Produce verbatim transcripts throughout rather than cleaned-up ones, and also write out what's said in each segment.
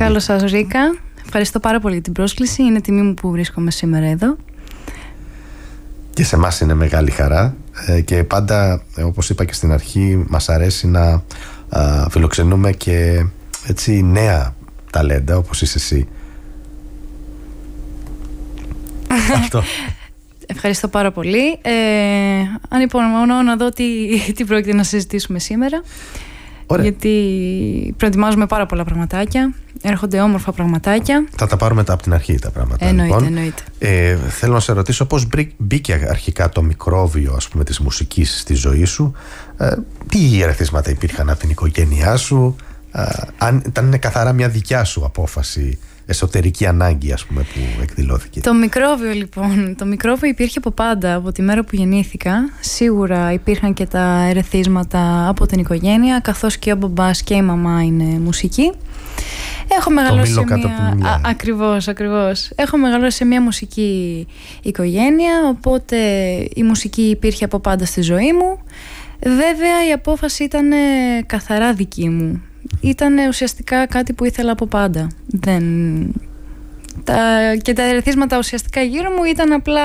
Καλώς σας, Ρίκα. Ευχαριστώ πάρα πολύ για την πρόσκληση. Είναι τιμή μου που βρίσκομαι σήμερα εδώ. Και σε εμάς είναι μεγάλη χαρά. Ε, και πάντα, όπως είπα και στην αρχή, μας αρέσει να α, φιλοξενούμε και έτσι νέα ταλέντα, όπως είσαι εσύ. Αυτό. Ευχαριστώ πάρα πολύ. Ε, ανυπομονώ να δω τι, τι πρόκειται να συζητήσουμε σήμερα. Ωραία. Γιατί προετοιμάζουμε πάρα πολλά πραγματάκια. Έρχονται όμορφα πραγματάκια. Θα τα πάρουμε μετά από την αρχή τα πράγματα. Εννοείται, λοιπόν. εννοείται. Ε, θέλω να σε ρωτήσω πώς μπήκε αρχικά το μικρόβιο, ας πούμε, της μουσικής στη ζωή σου. Ε, τι ερεθίσματα υπήρχαν από την οικογένειά σου. Ε, αν ήταν καθαρά μια δικιά σου απόφαση, εσωτερική ανάγκη, ας πούμε, που εκδηλώθηκε. Το μικρόβιο, λοιπόν, το μικρόβιο υπήρχε από πάντα, από τη μέρα που γεννήθηκα. Σίγουρα υπήρχαν και τα ερεθίσματα από την οικογένεια, καθώς και ο μπαμπάς και η μαμά είναι μουσικοί. Έχω μεγαλώσει σε μια... Α, ακριβώς, ακριβώς. Έχω μεγαλώσει σε μια μουσική οικογένεια, οπότε η μουσική υπήρχε από πάντα στη ζωή μου. Βέβαια η απόφαση ήταν καθαρά δική μου. Ήταν ουσιαστικά κάτι που ήθελα από πάντα. Δεν... Τα... Και τα ερεθίσματα ουσιαστικά γύρω μου ήταν απλά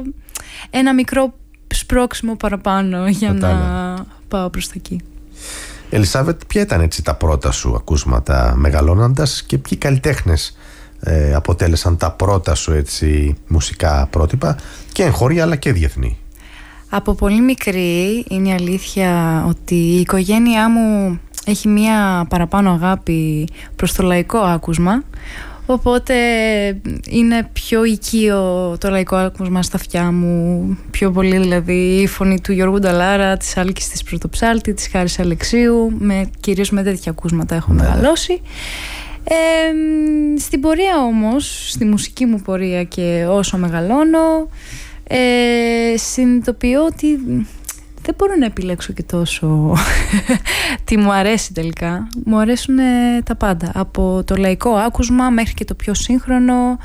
ένα μικρό σπρώξιμο παραπάνω για Κατάλα. να πάω προς τα εκεί. Ελισάβετ, ποια ήταν έτσι τα πρώτα σου ακούσματα μεγαλώνοντας και ποιοι καλλιτέχνες ε, αποτέλεσαν τα πρώτα σου έτσι μουσικά πρότυπα και εγχώρια αλλά και διεθνή? Από πολύ μικρή είναι η αλήθεια ότι η οικογένειά μου έχει μία παραπάνω αγάπη προς το λαϊκό άκουσμα, οπότε είναι πιο οικείο το λαϊκό άκουσμα στα αυτιά μου, πιο πολύ δηλαδή η φωνή του Γιώργου Νταλάρα, της Άλκης της Πρωτοψάλτη, της Χάρης Αλεξίου, με, κυρίως με τέτοια ακούσματα έχω ναι. μεγαλώσει. Ε, στην πορεία όμως, στη μουσική μου πορεία και όσο μεγαλώνω, ε, συνειδητοποιώ ότι δεν μπορώ να επιλέξω και τόσο τι μου αρέσει τελικά. Μου αρέσουν τα πάντα. Από το λαϊκό άκουσμα μέχρι και το πιο σύγχρονο,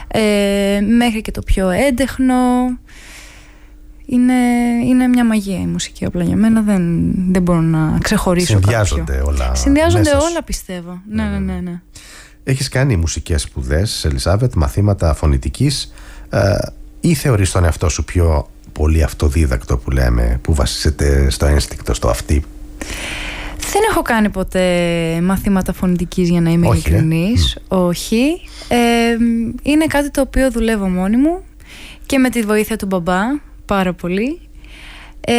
ε, μέχρι και το πιο έντεχνο. Είναι, είναι μια μαγεία η μουσική απλά για μένα. Δεν, δεν μπορώ να ξεχωρίσω. Συνδυάζονται κάποιο. όλα. Συνδυάζονται όλα, πιστεύω. Ναι, ναι, ναι, ναι. Έχεις κάνει μουσικές σπουδές, Ελισάβετ, μαθήματα φωνητικής, ε, ή θεωρείς τον εαυτό σου πιο πολύ αυτοδίδακτο που λέμε, που βασίζεται στο ένστικτο, στο αυτί? Δεν έχω κάνει ποτέ μαθήματα φωνητικής, για να είμαι Όχι, ειλικρινής. ε? Όχι. Ε, είναι κάτι το οποίο δουλεύω μόνη μου και με τη βοήθεια του μπαμπά πάρα πολύ. Ε,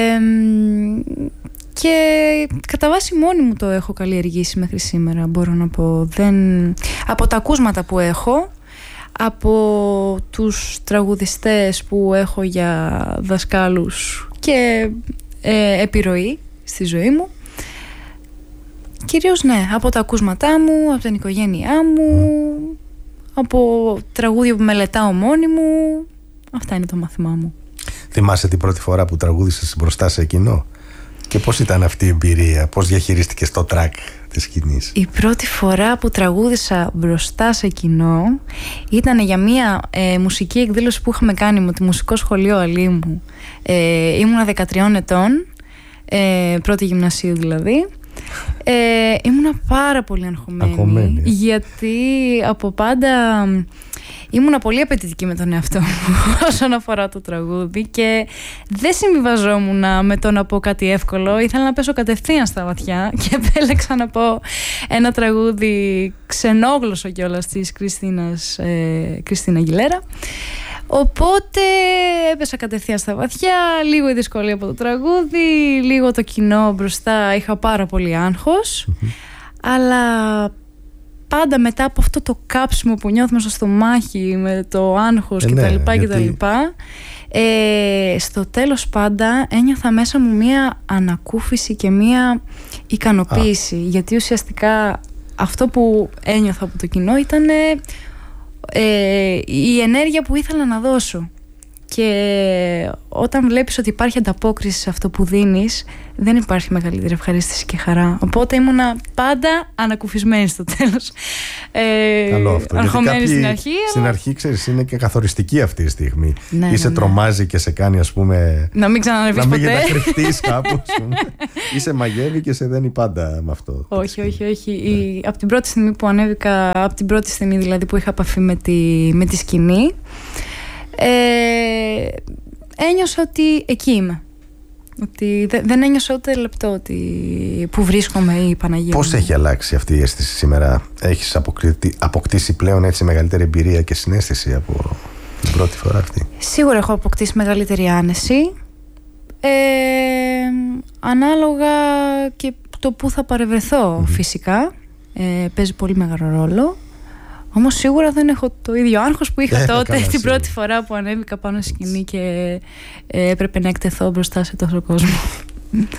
και κατά βάση μόνη μου το έχω καλλιεργήσει μέχρι σήμερα, μπορώ να πω. Δεν... Από τα ακούσματα που έχω, από τους τραγουδιστές που έχω για δασκάλους και ε, επιρροή στη ζωή μου, κυρίως ναι, από τα ακούσματά μου, από την οικογένειά μου, από τραγούδια που μελετάω μόνη μου. Αυτά είναι το μάθημά μου. Θυμάσαι την πρώτη φορά που τραγούδησες μπροστά σε κοινό και πώς ήταν αυτή η εμπειρία, πώς διαχειρίστηκες το track της σκηνής? Η πρώτη φορά που τραγούδισα μπροστά σε κοινό ήταν για μια ε, μουσική εκδήλωση που είχαμε κάνει με το Μουσικό Σχολείο Αλήμου. Ε, ήμουνα δεκατριών ετών, ε, πρώτη γυμνασίου δηλαδή. Ε, ήμουνα πάρα πολύ αγχωμένη, αγχωμένη. γιατί από πάντα ήμουνα πολύ απαιτητική με τον εαυτό μου όσον αφορά το τραγούδι και δεν συμβιβαζόμουν με το να πω κάτι εύκολο. Ήθελα να πέσω κατευθείαν στα βαθιά και επέλεξα να πω ένα τραγούδι ξενόγλωσσο κιόλας της Κριστίνας, ε, Κριστίνα Αγγιλέρα. Οπότε έπεσα κατευθείαν στα βαθιά, λίγο η δυσκολία από το τραγούδι, λίγο το κοινό μπροστά, είχα πάρα πολύ άγχος, mm-hmm. αλλά πάντα μετά από αυτό το κάψιμο που νιώθουμε στο στομάχι με το άγχος ε, και ναι, τα λοιπά γιατί... και τα λοιπά, ε, στο τέλος πάντα ένιωθα μέσα μου μία ανακούφιση και μία ικανοποίηση, ah. γιατί ουσιαστικά αυτό που ένιωθα από το κοινό ήταν Ε, η ενέργεια που ήθελα να δώσω. Και όταν βλέπεις ότι υπάρχει ανταπόκριση σε αυτό που δίνεις, δεν υπάρχει μεγαλύτερη ευχαρίστηση και χαρά. Οπότε ήμουνα πάντα ανακουφισμένη στο τέλος. ε, Καλό αυτό. αγχωμένη στην αρχή. Στην αλλά... αρχή, ξέρεις, είναι και καθοριστική αυτή η στιγμή. Ναι, ή ναι, σε ναι. τρομάζει και σε κάνει, ας πούμε. Να μην ξανανεβείς ποτέ. Να μην κατακρυφτείς κάπου. Ή σε μαγεύει και σε δένει πάντα με αυτό. Όχι, όχι, όχι. Η, από την πρώτη στιγμή που ανέβηκα, από την πρώτη στιγμή δηλαδή που είχα επαφή με τη, με τη σκηνή, ε, ένιωσα ότι εκεί είμαι. Ότι δε, δεν ένιωσα ούτε λεπτό ότι που βρίσκομαι ή Παναγία. Πώς έχει αλλάξει αυτή η αίσθηση σήμερα? Έχεις αποκτήσει πλέον έτσι μεγαλύτερη εμπειρία και συναίσθηση από την πρώτη φορά αυτή? Σίγουρα έχω αποκτήσει μεγαλύτερη άνεση. Ε, ανάλογα και το που θα παρευρεθώ, mm-hmm. φυσικά. Ε, παίζει πολύ μεγάλο ρόλο. Όμως σίγουρα δεν έχω το ίδιο άγχος που είχα τότε καλά, την σίγουρα. Πρώτη φορά που ανέβηκα πάνω στη σκηνή και ε, έπρεπε να εκτεθώ μπροστά σε τόσο κόσμο.